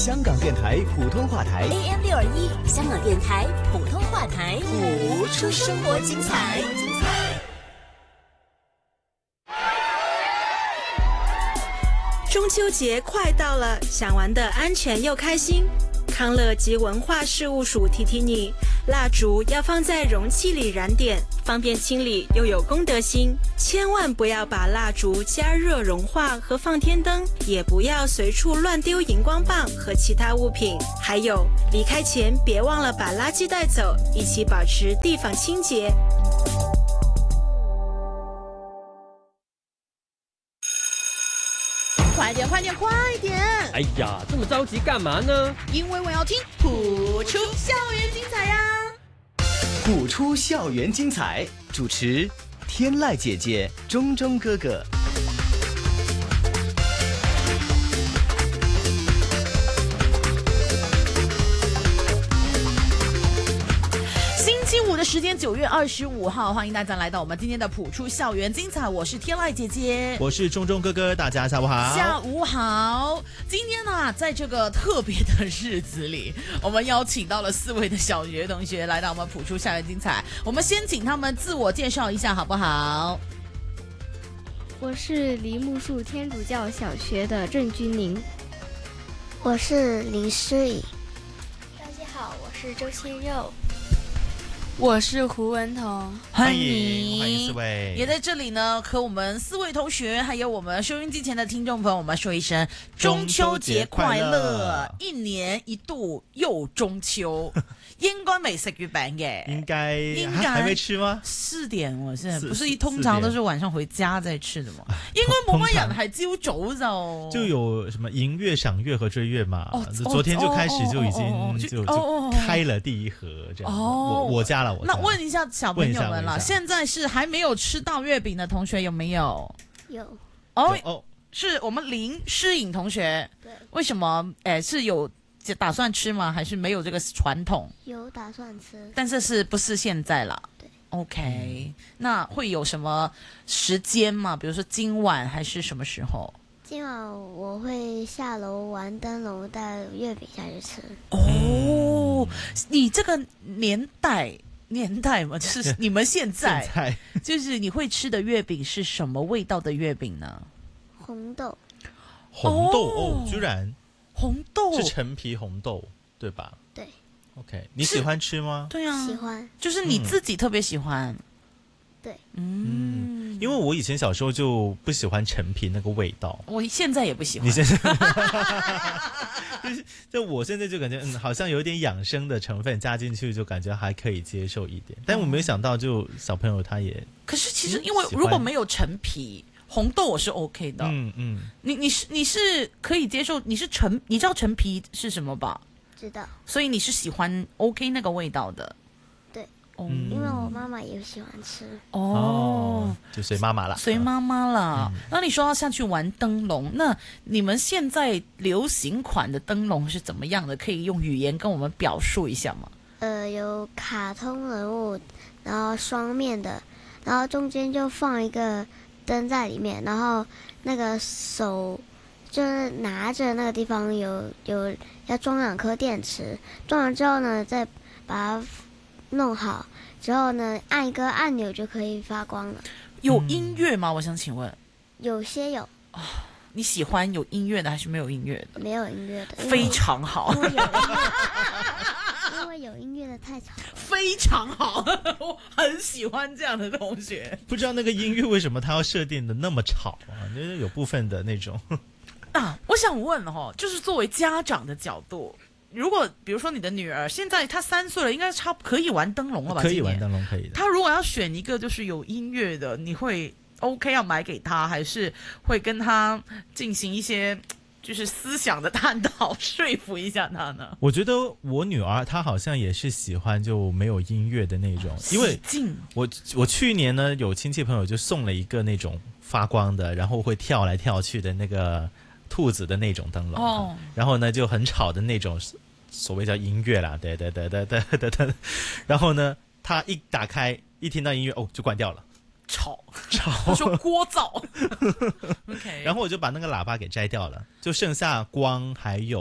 香港电台普通话台 AM621，香港电台普通话台， 谱出生活精彩。 中秋节快到了，想玩得安全又开心。康乐及文化事务署提提你，蜡烛要放在容器里燃点，方便清理又有公德心。千万不要把蜡烛加热融化和放天灯，也不要随处乱丢荧光棒和其他物品。还有，离开前别忘了把垃圾带走，一起保持地方清洁。 快点快点快点！ 哎呀，这么着急干嘛呢？ 因为我要听谱出校园精彩呀！ 谱出校园精彩，主持天籁姐姐、钟钟哥哥。 星期五的时间，9月25号，欢迎大家来到我们今天的谱出校园精彩。我是天籁姐姐， 我是钟钟哥哥，大家下午好。 下午好。今天呢，在这个特别的日子里，我们邀请到了4位的小学同学来到我们谱出校园精彩。我们先请他们自我介绍一下，好不好？ 我是梨木树天主教小学的郑君宁。 我是林诗颖。大家好，我是周千肉。 我是胡文彤。 欢迎4位， 也在这里呢，和我们4位同学，还有我们收音机前的听众朋友，我们说一声中秋节快乐！一年一度又中秋，应该没食月饼嘅， 应该还没吃吗 ？4點我現在不是通常都是晚上回家再吃的嗎？應該冇乜人係朝早就有什麼迎月、賞月和追月嘛。昨天就開始就已經就開了第一盒這樣。我家了。 那問一下小朋友們啦，現在是還沒有吃到月餅的同學有沒有？ 有。 哦，是我們林詩穎同學。 對。為什麼？是有打算吃嗎？還是沒有這個傳統？ 有打算吃， 但是不是現在啦？ 對。 OK，那會有什麼時間嗎？比如說今晚還是什麼時候？ 今晚我會下樓玩燈籠，帶月餅下去吃。 哦，你這個年代嘛，就是你們現在就是你會吃的月餅是什麼味道的月餅呢？ 紅豆。 紅豆哦，居然紅豆是陳皮紅豆對吧？ 對。 OK， 你喜歡吃嗎？ 對啊， 喜歡， 就是你自己特別喜歡。 對， 因為我以前小時候就不喜歡陳皮那個味道， 我現在也不喜歡。 你現在就我現在就感覺好像有點養生的成分加進去，就感覺還可以接受一點。但我沒有想到，就小朋友他也可是其實因為如果沒有陳皮紅豆，我是 OK 的。你是可以接受，你知道陳皮是什麼吧？ 知道。 所以你是喜歡 OK 那個味道的。 因為我媽媽也喜歡吃。 就隨媽媽啦。 隨媽媽啦。那你說要下去玩燈籠，那你們現在流行款的燈籠是怎麼樣的？可以用語言跟我們表述一下嗎？ 有卡通人物，然後雙面的，然後中間就放一個燈在裡面，然後那個手就是拿着那個地方有要裝2顆電池，裝完之後呢，再把它弄好之後呢，按一個按鈕就可以發光了。 有音樂嗎？我想請問。 有些有。 你喜歡有音樂的還是沒有音樂的？ 沒有音樂的。 非常好。 因為有音樂的太吵了。 非常好，我很喜歡這樣的同學。 不知道那個音樂為什麼它要設定的那麼吵啊？就是有部分的那種。 我想問就是作為家長的角度，如果比如說你的女兒現在她3歲了，應該可以玩燈籠了吧？ 可以玩燈籠，可以的。 她如果要選一個就是有音樂的，你會 OK 要買給她，還是會跟她進行一些就是思想的探討，說服一下她呢？ 我覺得我女兒她好像也是喜歡就沒有音樂的那種，因為我去年呢有親戚朋友就送了一個那種發光的，然後會跳來跳去的那個兔子的那種燈籠，然後呢就很吵的那種所謂叫音樂啦，對，然後呢他一打開一聽到音樂就關掉了， 吵，他說聒噪。 然後我就把那個喇叭給摘掉了，就剩下光還有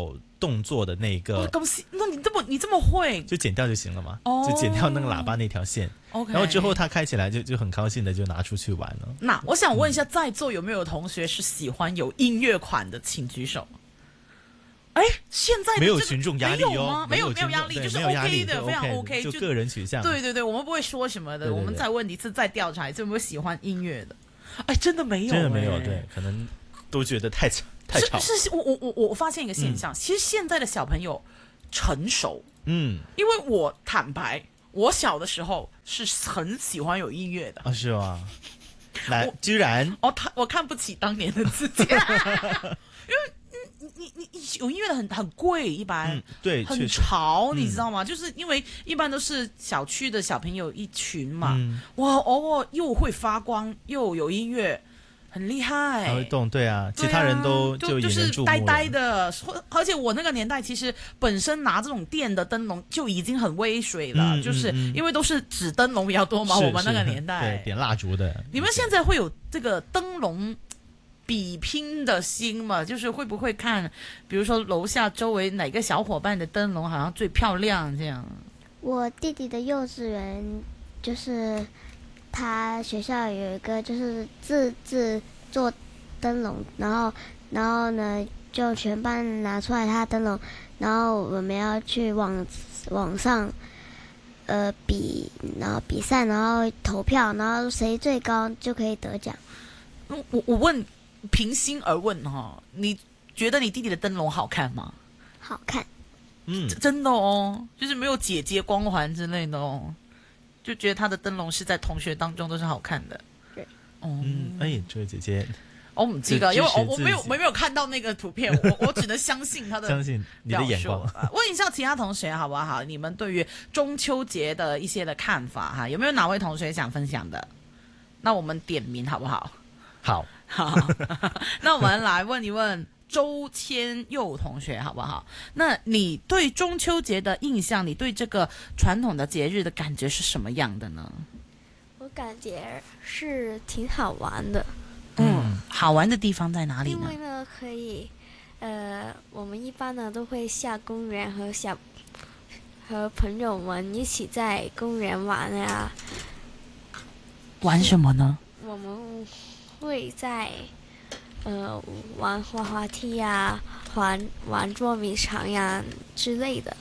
动作的那个。 那你这么会， 就剪掉就行了嘛，就剪掉那个喇叭那条线。 OK， 然后之后他开起来就很高兴的就拿出去玩了。 那我想问一下，在座有没有同学是喜欢有音乐款的，请举手。哎，现在的没有群众压力哦， 没有压力，就是 OK 的，非常 OK， 就个人取向。 对，我们不会说什么的，我们再问一次，再调查一次有没有喜欢音乐的。哎，真的没有， 真的没有，对，可能都觉得太吵。 是我发现一个现象，其实现在的小朋友成熟，因为我坦白，我小的时候是很喜欢有音乐的啊，是吗？居然我看不起当年的自己，因为。你有音乐的很贵，一般对， 很潮，你知道吗？就是因为一般都是小区的小朋友一群嘛，哇又会发光，又有音乐，很厉害， 还会动，对啊，其他人都就是呆呆的，而且我那个年代其实本身拿这种电的灯笼就已经很威水了，就是因为都是纸灯笼比较多嘛，我们那个年代对点蜡烛的。 你们现在会有这个灯笼比拼的心嘛，就是会不会看，比如说楼下周围哪个小伙伴的灯笼好像最漂亮这样？ 我弟弟的幼稚园就是他学校有一个就是自制做灯笼，然后呢就全班拿出来他的灯笼，然后我们要去网上然后比赛，然后投票，然后谁最高就可以得奖。 我问。平心而问哈，你觉得你弟弟的灯笼好看吗？ 好看， 真的哦，就是没有姐姐光环之类的哦，就觉得他的灯笼是在同学当中都是好看的。 对， 这个姐姐， 我不知道，因为我没有看到那个图片，我只能相信他的相信你的眼光。 问一下其他同学好不好？你们对于中秋节的一些的看法哈，有没有哪位同学想分享的？那我们点名好不好？ 好， 那我们来问一问周千佑同学好不好？那你对中秋节的印象，你对这个传统的节日的感觉是什么样的呢？ 我感觉是挺好玩的。 好玩的地方在哪里呢？ 因为呢，可以，我们一般呢都会下公园和朋友们一起在公园玩呀。 玩什么呢？ 我们会在玩滑滑梯呀，玩捉迷藏呀之类的。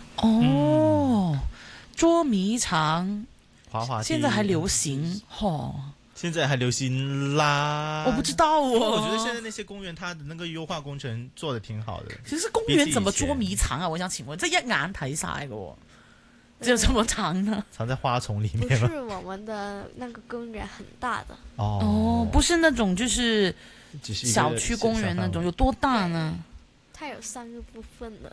捉迷藏， 滑滑梯现在还流行现在还流行啦， 我不知道我觉得现在那些公园它的那个优化工程做的挺好的。 其实公园怎么捉迷藏啊？我想请问，这一眼睇晒嘅，就这么长呢？ 藏在花丛里面吗？不是，我们的那个公园很大的。 不是那种就是小区公园那种，有多大呢？ 它有3个部分的。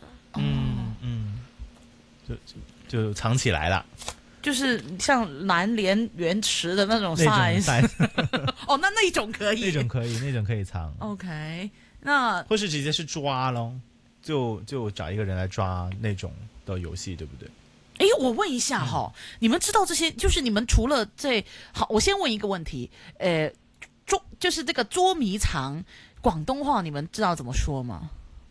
就藏起来了。 就是像南联园池的那种 size， 那种可以， 那种可以藏。 OK， 那或是直接是抓咯，就找一个人来抓那种的游戏，对不对？ 我问一下你们知道这些？就是你们除了好，我先问一个问题，就是这个捉迷藏，广东话你们知道怎么说吗？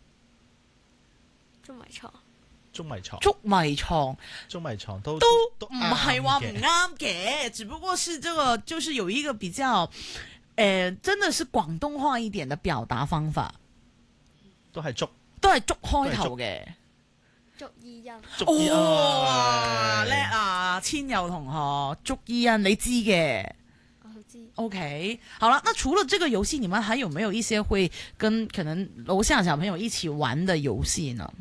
捉迷藏都唔係話唔啱嘅，只不過是這個就是有一個比較真的是廣東話一點的表達方法， 都係捉開頭嘅。 捉伊恩， 哇叻啊！千佑同學捉伊恩，你知嘅？ 我知。 OK， 好了，那除了這個遊戲，你們還有沒有一些會跟可能樓下小朋友一起玩的遊戲呢？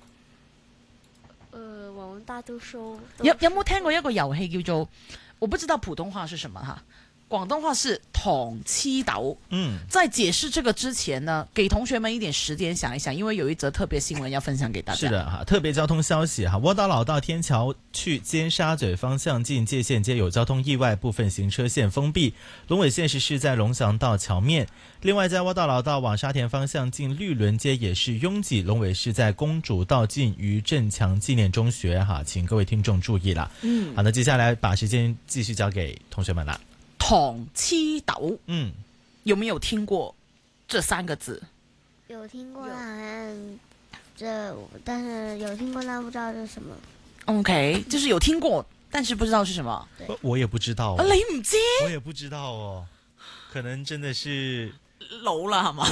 我們大多數有冇聽過一個遊戲叫做，我不知道普通話是什麼哈，廣東話是糖黐豆。在解釋這個之前呢，給同學們一點時間想一想，因為有一則特別新聞要分享給大家。 是的哈，特別交通消息哈，窩打老道天橋去尖沙咀方向近界限街有交通意外，部分行車線封閉。龍尾現時是在龍翔道橋面。另外在窩打老道往沙田方向近綠倫街也是擁擠，龍尾是在公主道近於鎮強紀念中學哈，請各位聽眾注意啦。好，那接下來把時間繼續交給同學們啦。 糖黐豆，有沒有聽過這3個字？ 有聽過，好像但是有听过，但不知道这是什么。 OK， 就是有听过，但是不知道是什么。 我也不知道、 啊，你唔知？ 我也不知道哦，可能真的是老啦，係嘛？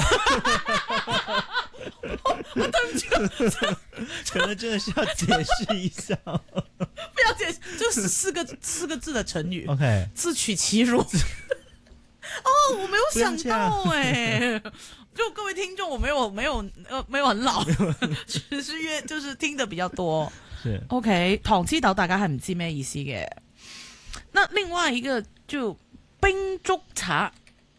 我對唔住， 可能真的是要解釋一下。 不要解釋，就是四個字的成語。 OK， 自取其辱。哦，我沒有想到哎，就各位聽眾，我沒有很老，只是就是聽得比較多。 是 OK， 糖黐豆大家係唔知咩意思嘅。那另外一個就冰竹茶。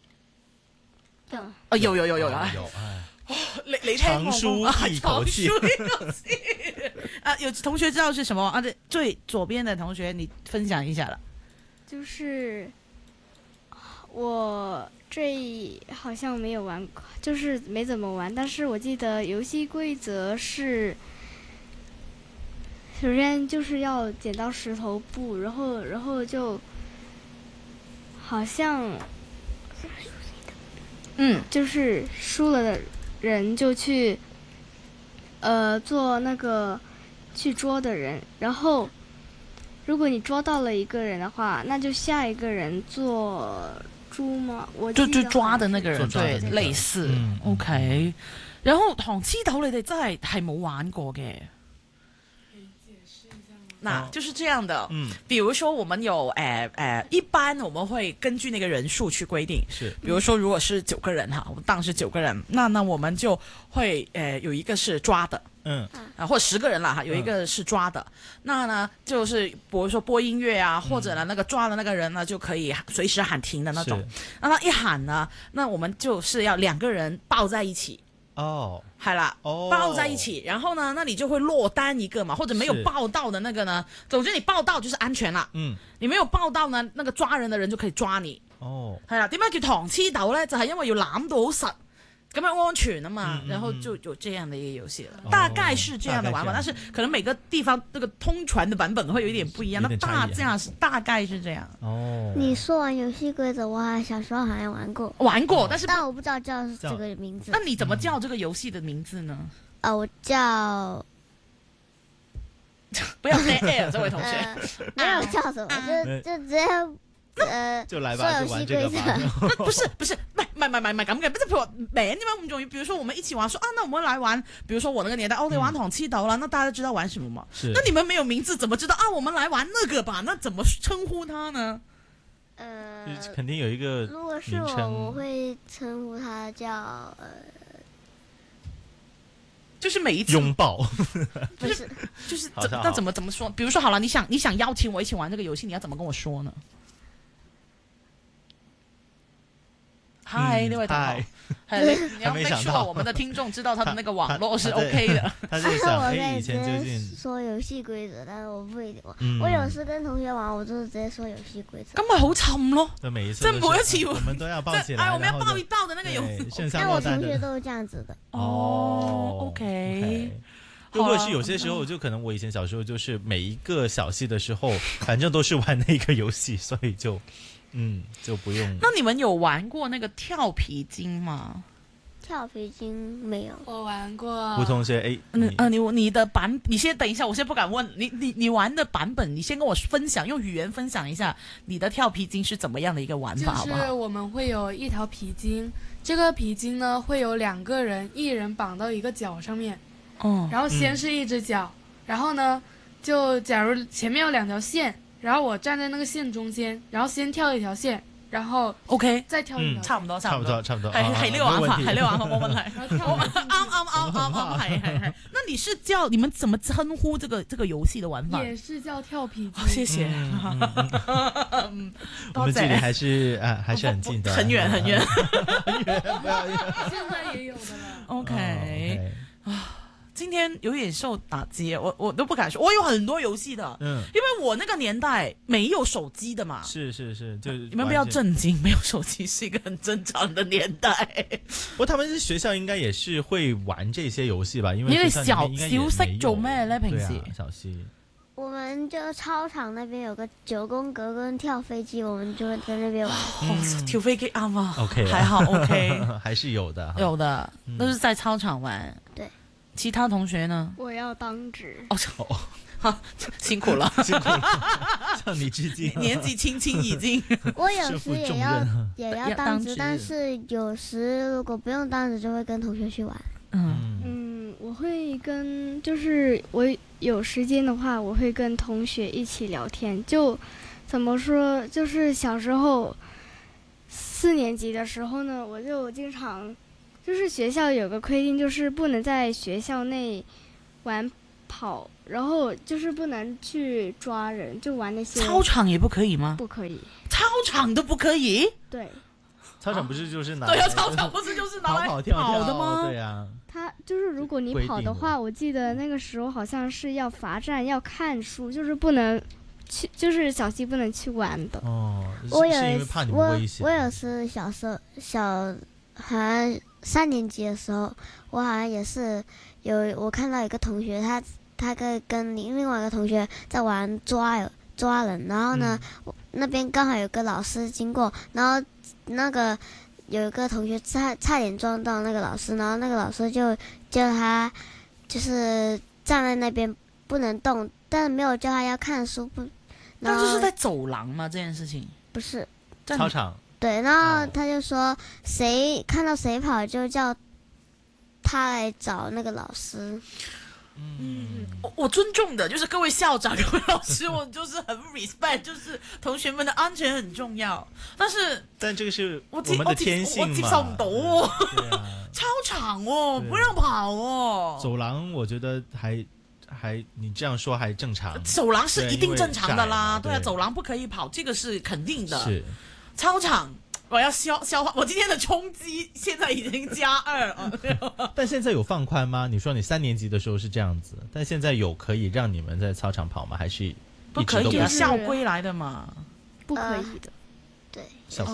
哦，有你長舒一口氣啊！有同學知道是什麼啊？最左邊的同學，你分享一下啦。 就是我这好像没有玩过，就是没怎么玩，但是我记得游戏规则是，首先就是要剪刀石头布，然后就好像。就是输了的人就去，做那个去捉的人，然后如果你捉到了一个人的话，那就下一个人做猪吗？就抓的那個人，對，類似。OK， 然後糖黐豆你哋真係冇玩過嘅。那就是這樣的，比如說我們有一般我們會根據那個人數去規定，是，比如說如果是9個人哈，我們當時9個人，那我們就會有一個是抓的，或者10個人啦哈，有一個是抓的，那呢就是比如說播音樂啊，或者呢那個抓的那個人呢就可以隨時喊停的那種，那他一喊呢，那我們就是要2個人抱在一起。哦，係啦，抱在一起，然後呢，那你就會落單一個嘛，或者沒有抱到的那個呢，總之你抱到就是安全啦。你沒有抱到呢，那個抓人的人就可以抓你。哦，係啦，點解叫糖黐豆呢？就係因為要攬到好實，咁樣安全啊嘛，然後就有這樣的一個遊戲了。大概是這樣的玩法，但是可能每個地方那個通傳的版本會有一點不一樣。那大概是這樣。哦， 你說完遊戲規則，我小時候好像玩過，但我不知道叫這個名字。 那你怎麼叫這個遊戲的名字呢？ 我叫不要 air 這位同學， 沒有叫什麼，就直接。 就來吧，就玩這個吧。 不是，唔係咁嘅，即係譬如話名點解咁重要？比如說我們一起玩，說啊，那我們來玩，比如說我那個年代，我哋玩糖黐豆啦，那大家知道玩什麼嗎？那你們沒有名字，怎麼知道啊？我們來玩那個吧，那怎麼稱呼它呢？ 肯定有一個名稱。 如果是我會稱呼它叫就是每一次擁抱， 就是那怎麼說？比如說好了，你想邀請我一起玩這個遊戲，你要怎麼跟我說呢？嗨，那位同學，你要 make sure 我們的聽眾知道他的那個網絡是 OK 的。 他在想，以前究竟說遊戲規則，但是我不一定。我有時跟同學玩，我就直接說遊戲規則。 咁咪好沉咯！ 即係每一次，我們都要抱起來， 我們要抱一抱的那個遊戲。 但我同學都是這樣子的。 哦 ，OK。 如果是有些時候，就可能我以前小時候就是每一個小戲的時候，反正都是玩那個遊戲，所以就。就不用。 那你們有玩過那個跳皮筋嗎？ 跳皮筋沒有， 我玩過。 胡同學， 你的版，你先等一下，我先不敢問你玩的版本，你先跟我分享，用語言分享一下你的跳皮筋是怎麼樣的一個玩法，好不好？ 就是我們會有一條皮筋，這個皮筋呢會有2個人，一人綁到一個腳上面，然後先是一隻腳，然後呢就假如前面有2條線。然後我站在那個線中間，然後先跳一條線，然後 OK 再跳一條線， 差唔多， 係呢個玩法，係呢個玩法冇問題。啱，係。那你是叫你們怎麼稱呼這個遊戲的玩法？ 也是叫跳皮筋。 謝謝。 我們距離還是很近的， 很遠。 現在也有的了。 OK 今天有點受打擊，我都不敢說，我有很多遊戲的，因為我那個年代沒有手機的嘛。 是，就你們不要震驚，沒有手機是一個很正常的年代。 不過他們學校應該也是會玩這些遊戲吧？因為小息做咩呢？平時小息， 我們就操場那邊有個9宮格跟跳飛機，我們就會在那邊玩。 跳飛機啱啊 ，OK， 還好 OK， 還是有的， 都是在操場玩。 對。 其他同学呢？ 我要当值。 好，辛苦了， 辛苦了，向你致敬。 年纪轻轻已经， 我有时也要当值，但是有时如果不用当值，就会跟同学去玩。 我会就是我有时间的话，我会跟同学一起聊天。就怎么说，就是小时候4年级的时候呢，我就经常，就是学校有个规定，就是不能在学校内跑，然后就是不能去抓人，就玩那些。 操场也不可以吗？ 不可以， 操场都不可以。 对， 操场不是就是拿对啊，操场不是就是拿来跑跳的吗？ 对啊， 他就是如果你跑的话，我记得那个时候好像是要罚站，要看书，就是不能去，就是小溪不能去玩的。 哦，是因为怕你们危险。 我有时好像3年级的时候，我好像也是我看到一个同学，他跟另外一个同学在玩抓人，然后呢，那边刚好有个老师经过，然后那个有一个同学差点撞到那个老师，然后那个老师就叫他就是站在那边不能动，但是没有叫他要看书不。 但这是在走廊吗？这件事情不是操场。 对，然后他就说看到谁跑就叫他来找那个老师。 我尊重的就是各位校长、各位老师，我就是很 respect， 就是同学们的安全很重要。但这个是我们的天性嘛， 我接受唔到哦。 对啊， 操场哦，不让跑哦。 走廊我觉得还你这样说还正常。 走廊是一定正常的啦， 对啊，走廊不可以跑，这个是肯定的。 是操场。我要消化，我今天的冲击现在已经+2了。 但现在有放宽吗？你说你3年级的时候是这样子，但现在有可以让你们在操场跑吗？还是不可以啊？校规来的嘛， 不可以的。 对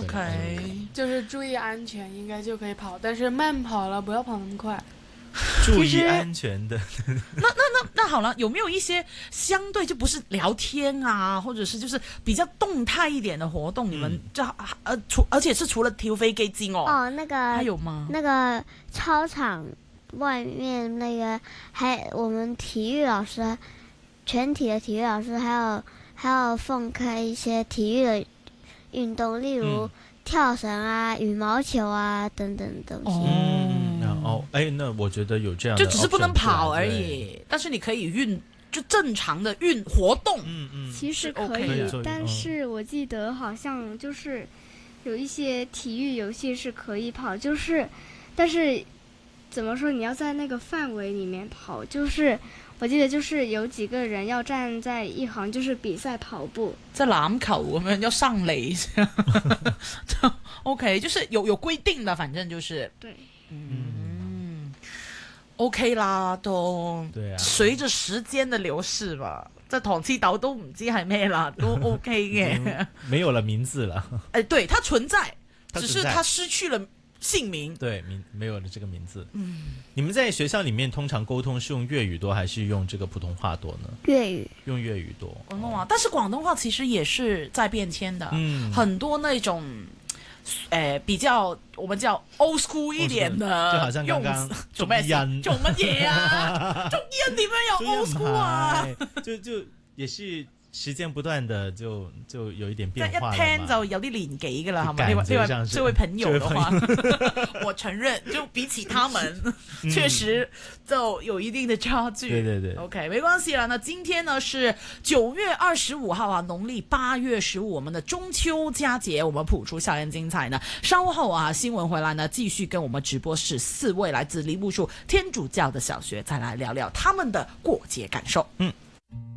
，OK， 就是注意安全，应该就可以跑，但是慢跑了，不要跑那么快。 注意安全的。 那好了，有没有一些相对就不是聊天啊，或者是就是比较动态一点的活动？你们而且是除了跳飞机之外， 那个还有吗？ 那个操场外面那个我们体育老师，全体的体育老师还有放开一些体育的运动，例如跳绳啊、羽毛球啊等等东西。 那我觉得有这样的， 就只是不能跑而已，但是你可以就正常的活动。 其实可以，但是我记得好像就是有一些体育游戏是可以跑，但是怎么说，你要在那个范围里面跑，就是我记得就是有几个人要站在一行，就是比赛跑步。 在籃球我們要上壘OK， 就是有规定的，反正就是对。 OK 啦，都对啊， 隨着時間的流逝吧，即係唐詩豆都唔知係咩啦，都 OK 嘅， 沒有了名字了。 對，它存在，只是它失去了姓名。 对，没有了这个名字。你们在学校里面通常沟通是用粤语多还是用这个普通话多呢？ 粤语， 用粤语多。 广东话，但是广东话其实也是在变迁的，很多那种。比较我们叫 old school 一點的， 就好像剛剛做咩做乜嘢啊？中醫點樣有 old school 啊？ 就也是時間不斷的就有一點變化了嘛。 一聽就有啲年紀噶啦，係咪？這位朋友的話，我承認，就比起他們，確實就有一定的差距。 對對對 ，OK， 沒關係啦。那今天呢是9月25號啊，農曆8月15，我們的中秋佳節，我們譜出校園精彩呢。稍後啊，新聞回來呢，繼續跟我們直播室4位來自梨木樹天主教的小學，再來聊聊他們的過節感受。